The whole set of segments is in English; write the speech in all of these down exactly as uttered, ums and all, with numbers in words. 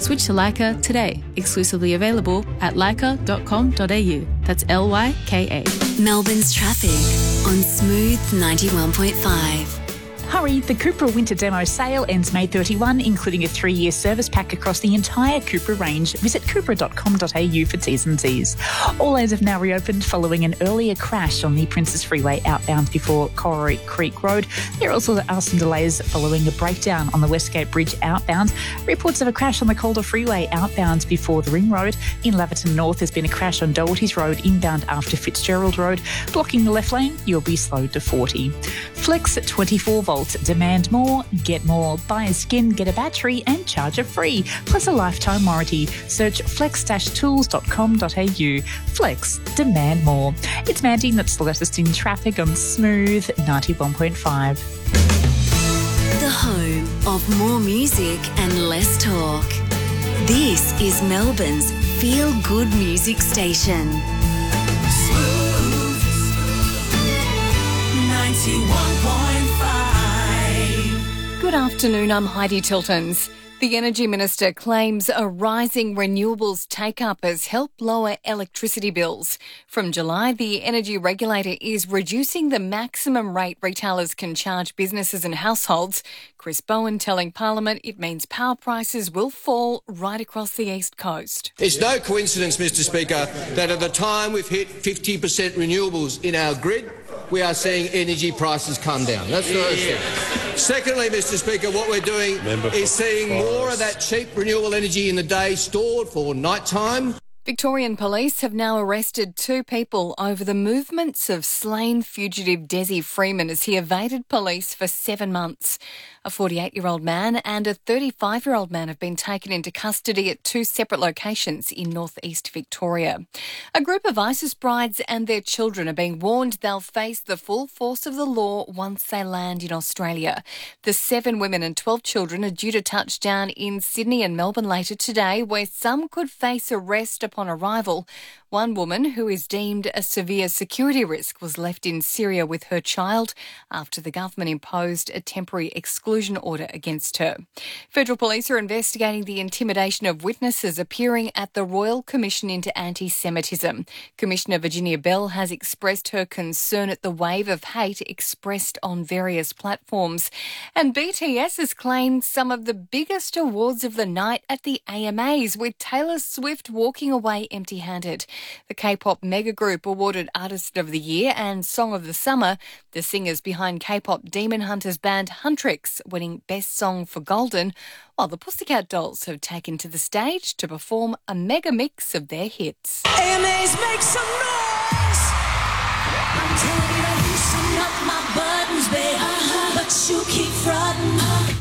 Switch to Leica today. Exclusively available at leica dot com dot a u. That's L Y K A. Melbourne's traffic on Smooth ninety-one point five. Hurry, the Cupra Winter Demo sale ends May thirty-first, including a three-year service pack across the entire Cupra range. Visit cupra dot com dot a u for T's and C's. All lanes have now reopened following an earlier crash on the Princes Freeway outbound before Corrie Creek Road. There also are some delays following a breakdown on the Westgate Bridge outbound. Reports of a crash on the Calder Freeway outbound before the Ring Road. In Laverton North, there's been a crash on Doherty's Road inbound after Fitzgerald Road. Blocking the left lane, you'll be slowed to forty. Flex at twenty-four volts. Demand more, get more. Buy a skin, get a battery and charger free, plus a lifetime warranty. Search flex dash tools dot com dot a u. Flex, demand more. It's Mandy, and that's the latest in traffic on Smooth ninety-one point five. The home of more music and less talk. This is Melbourne's feel-good music station. Smooth ninety-one point five. Good afternoon, I'm Heidi Tiltons. The Energy Minister claims a rising renewables take-up has helped lower electricity bills. From July, the Energy Regulator is reducing the maximum rate retailers can charge businesses and households. Chris Bowen telling Parliament it means power prices will fall right across the East Coast. It's no coincidence, Mr Speaker, that at the time we've hit fifty percent renewables in our grid, we are seeing energy prices come down. That's the first thing. Secondly, Mr Speaker, what we're doing Member is seeing more of that cheap renewable energy in the day stored for night time. Victorian police have now arrested two people over the movements of slain fugitive Desi Freeman as he evaded police for seven months. A forty-eight-year-old man and a thirty-five-year-old man have been taken into custody at two separate locations in northeast Victoria. A group of ISIS brides and their children are being warned they'll face the full force of the law once they land in Australia. The seven women and twelve children are due to touch down in Sydney and Melbourne later today, where some could face arrest upon arrival. One woman, who is deemed a severe security risk, was left in Syria with her child after the government imposed a temporary exclusion order against her. Federal police are investigating the intimidation of witnesses appearing at the Royal Commission into Anti-Semitism. Commissioner Virginia Bell has expressed her concern at the wave of hate expressed on various platforms. And B T S has claimed some of the biggest awards of the night at the A M As, with Taylor Swift walking away empty-handed. The K-pop mega group awarded Artist of the Year and Song of the Summer, the singers behind K-pop Demon Hunters band Huntrix winning Best Song for Golden, while the Pussycat Dolls have taken to the stage to perform a mega mix of their hits. A M As make some noise. I'm telling you to loosen up my buttons, babe, uh-huh. But you keep frontin'. Uh-huh.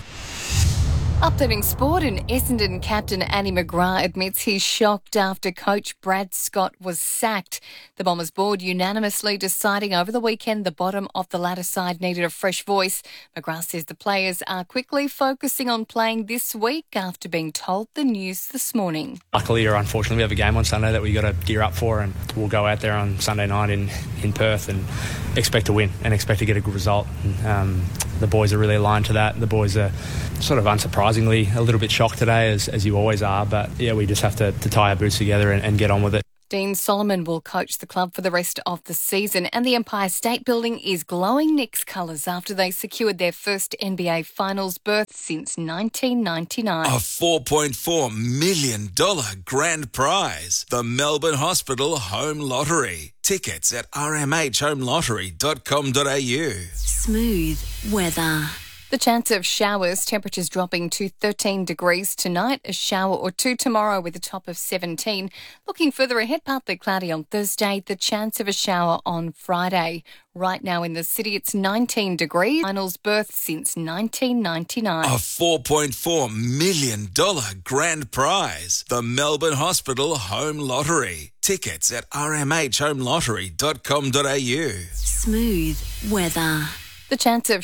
Updating sport, and Essendon captain Andy McGrath admits he's shocked after coach Brad Scott was sacked. The Bombers board unanimously deciding over the weekend the bottom of the ladder side needed a fresh voice. McGrath says the players are quickly focusing on playing this week after being told the news this morning. Luckily or unfortunately, we have a game on Sunday that we've got to gear up for, and we'll go out there on Sunday night in, in Perth and expect to win and expect to get a good result. And, um, the boys are really aligned to that. The boys are sort of unsurprisingly a little bit shocked today, as, as you always are. But, yeah, we just have to, to tie our boots together and, and get on with it. Dean Solomon will coach the club for the rest of the season, and the Empire State Building is glowing Knicks colours after they secured their first N B A Finals berth since nineteen ninety-nine. A four point four million dollars grand prize. The Melbourne Hospital Home Lottery. Tickets at r m h home lottery dot com dot a u. Smooth weather. The chance of showers, temperatures dropping to thirteen degrees tonight, a shower or two tomorrow with a top of seventeen. Looking further ahead, partly cloudy on Thursday, the chance of a shower on Friday. Right now in the city, it's nineteen degrees. Finals berth since nineteen ninety-nine. A four point four million dollars grand prize. The Melbourne Hospital Home Lottery. Tickets at r m h home lottery dot com dot a u. Smooth weather. The chance of